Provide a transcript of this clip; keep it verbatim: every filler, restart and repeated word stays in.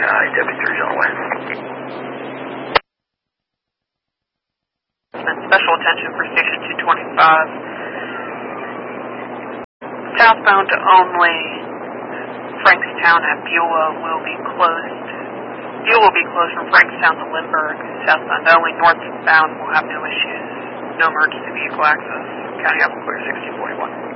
Uh, Deputy three on the way. And special attention for Station two twenty-five. Southbound only, Frankstown at Beulah will be closed. Beulah will be closed from Frankstown to Lindbergh. Southbound only, northbound will have no issues. No emergency vehicle access. County Apple Clear sixty forty-one.